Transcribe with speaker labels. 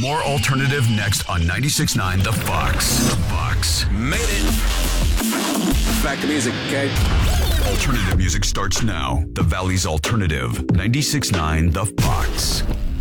Speaker 1: More alternative next on 96.9 The Fox. The Fox.
Speaker 2: Made it. Back to music, okay?
Speaker 1: Alternative music starts now. The Valley's Alternative. 96.9 The Fox.